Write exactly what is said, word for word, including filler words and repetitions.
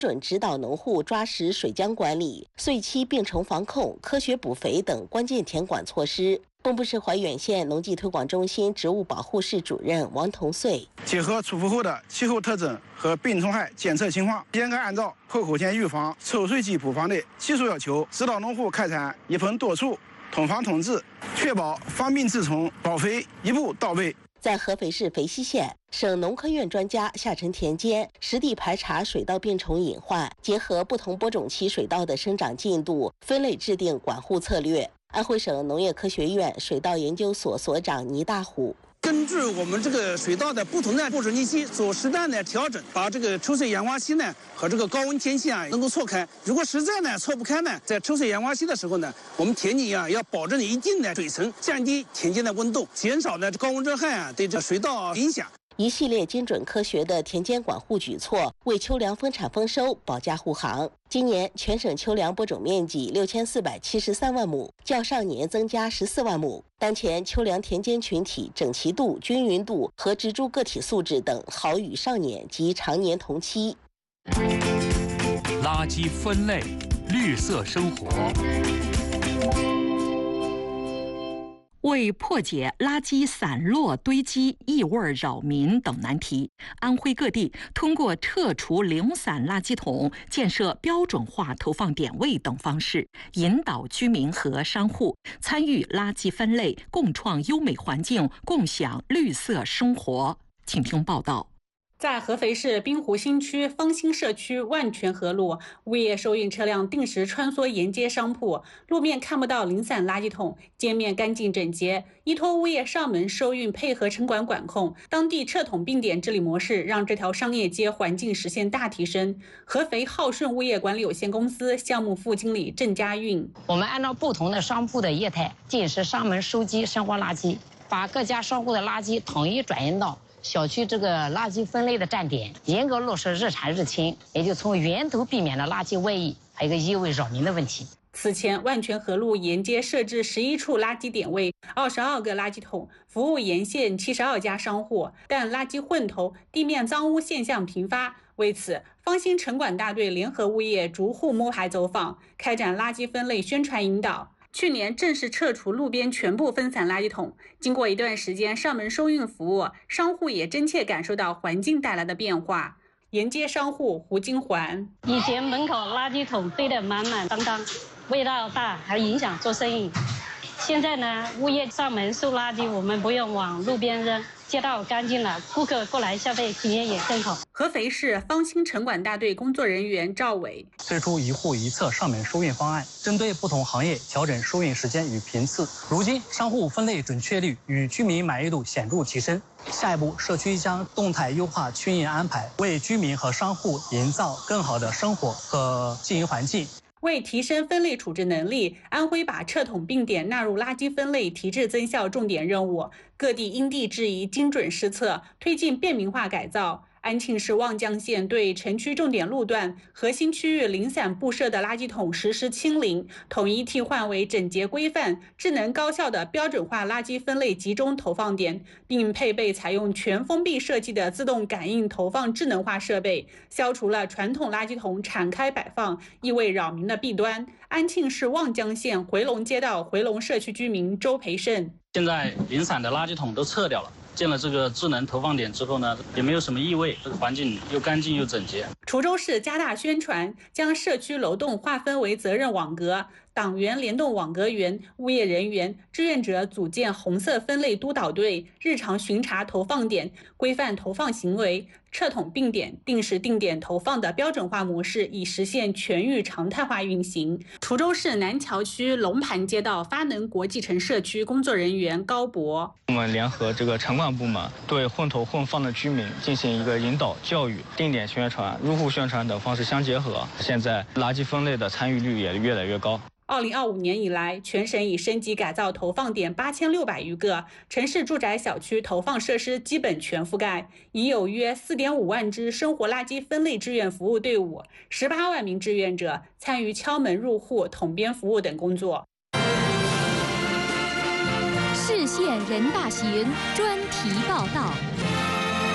准指导农户抓实水浆管理、岁期病虫防控、科学补肥等关键田管措施。蚌埠市怀远县农技推广中心植物保护室主任王同岁， 结合出伏后的气候特征和病虫害检测情况，严格按照后口前预防、抽水机补防的技术要求，指导农户开展一盆多处统防统治，确保防病治虫、保肥一步到位。 在合肥市肥西县，省农科院专家下沉田间，实地排查水稻病虫隐患，结合不同播种期水稻的生长进度，分类制定管护策略。安徽省农业科学院水稻研究所所长倪大虎。 根据我们这个水稻的不同的播种日期做适当的调整，把这个抽水阳光期呢和这个高温天气啊能够错开。如果实在呢错不开呢，在抽水阳光期的时候呢，我们田里啊要保证一定的水层，降低田间的温度，减少呢高温热害啊对这水稻影响。 一系列精准科学的田间管护举措，为秋粮丰产丰收保驾护航。今年全省秋粮播种面积六千四百七十三万亩，较上年增加十四万亩。当前秋粮田间群体整齐度、均匀度和植株个体素质等好于上年及常年同期。 垃圾分类，绿色生活。 为破解垃圾散落堆积、异味扰民等难题，安徽各地通过撤除零散垃圾桶、建设标准化投放点位等方式，引导居民和商户参与垃圾分类，共创优美环境，共享绿色生活。请听报道。 在合肥市滨湖新区芳兴社区万泉河路，物业收运车辆定时穿梭沿街商铺，路面看不到零散垃圾桶，街面干净整洁。依托物业上门收运，配合城管管控，当地撤桶并点治理模式，让这条商业街环境实现大提升。合肥浩顺物业管理有限公司项目副经理郑家运： 我们按照不同的商铺的业态，定时上门收集生活垃圾，把各家商户的垃圾统一转运到小区这个垃圾分类的站点，严格落实日产日清，也就从源头避免了垃圾外溢，还有一个异味扰民的问题。 此前，万泉河路沿街设置十一处垃圾点位，二十二个垃圾桶，服务沿线七十二家商户，但垃圾混投、地面脏污现象频发。为此，芳兴城管大队联合物业逐户摸排走访，开展垃圾分类宣传引导。去年正式撤除路边全部分散垃圾桶，经过一段时间上门收运服务，商户也真切感受到环境带来的变化。沿街商户胡金环： 以前门口垃圾桶堆得满满当当，味道大，还影响做生意。现在呢，物业上门收垃圾，我们不用往路边扔，街道干净了，顾客过来消费体验也更好。 合肥市芳兴城管大队工作人员赵伟： 推出一户一策上门收运方案，针对不同行业调整收运时间与频次。如今，商户分类准确率与居民满意度显著提升。下一步，社区将动态优化区域安排，为居民和商户营造更好的生活和经营环境。 为提升分类处置能力，安徽把撤桶并点纳入垃圾分类提质增效重点任务，各地因地制宜、精准施策，推进便民化改造。安庆市望江县对城区重点路段、核心区域零散布设的垃圾桶实施清零，统一替换为整洁规范、智能高效的标准化垃圾分类集中投放点，并配备采用全封闭设计的自动感应投放智能化设备，消除了传统垃圾桶敞开摆放、异味扰民的弊端。安庆市望江县回龙街道回龙社区居民周培胜： 现在零散的垃圾桶都撤掉了。建了这个智能投放点之后呢，也没有什么异味，这个环境又干净又整洁。 滁州市加大宣传，将社区楼栋划分为责任网格，党员联动网格员、物业人员、志愿者组建红色分类督导队，日常巡查投放点，规范投放行为，撤桶并点、定时定点投放的标准化模式已实现全域常态化运行。滁州市南桥区龙盘街道发能国际城社区工作人员高博： 我们联合这个城管部门对混投混放的居民进行一个引导教育、定点宣传、入户宣传等方式相结合，现在垃圾分类的参与率也越来越高。 二零二五年以来，全省已升级改造投放点八千六百余个，城市住宅小区投放设施基本全覆盖，已有约四点五万支生活垃圾分类志愿服务队伍，十八万名志愿者参与敲门入户、统编服务等工作。 市县人大行专题报道。